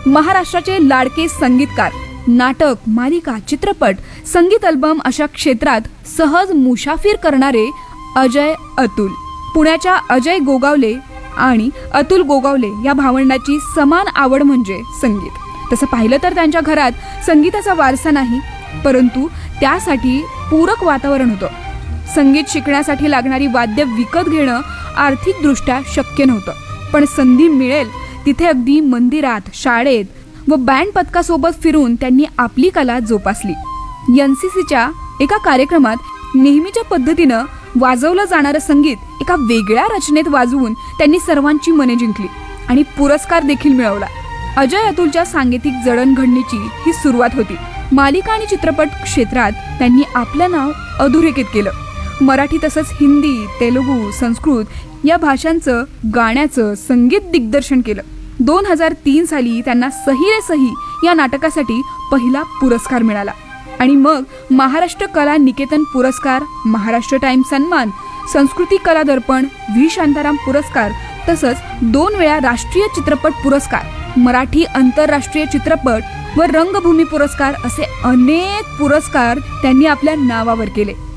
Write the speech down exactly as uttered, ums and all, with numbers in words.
महाराष्ट्राचे लाडके संगीतकार, नाटक, मालिका, चित्रपट, संगीत अल्बम अशा क्षेत्रात सहज मुसाफिर करणारे अजय अतुल. पुण्याच्या अजय गोगावले आणि अतुल गोगावले या भावंडाची समान आवड म्हणजे संगीत. तसं पाहिलं तर त्यांच्या घरात संगीताचा वारसा नाही, परंतु त्यासाठी पूरक वातावरण होतं. संगीत शिकण्यासाठी लागणारी वाद्य विकत घेणं आर्थिकदृष्ट्या शक्य नव्हतं, पण संधी मिळेल तिथे अगदी मंदिरात, शाळेत व बँड पथकासोबत फिरून त्यांनी आपली कला जोपासली. एनसीसीच्या एका कार्यक्रमात नेहमीच्या पद्धतीनं वाजवलं जाणारं संगीत एका वेगळ्या रचनेत वाजवून त्यांनी सर्वांची मने जिंकली आणि पुरस्कार देखील मिळवला. अजय अतुलच्या सांगीतिक जडणघडणीची ही सुरुवात होती. मालिका आणि चित्रपट क्षेत्रात त्यांनी आपलं नाव अधोरेखित केलं. मराठी तसंच हिंदी, तेलुगू, संस्कृत या भाषांचं गाण्याचं संगीत दिग्दर्शन केलं. दोन हजार तीन साली त्यांना सही रे सही या नाटकासाठी पहिला पुरस्कार मिळाला आणि मग महाराष्ट्र कला निकेतन पुरस्कार, महाराष्ट्र टाइम सन्मान, संस्कृती कला दर्पण, व्ही शांताराम पुरस्कार तसंच दोन वेळा राष्ट्रीय चित्रपट पुरस्कार, मराठी आंतरराष्ट्रीय चित्रपट व रंगभूमी पुरस्कार असे अनेक पुरस्कार त्यांनी आपल्या नावावर केले.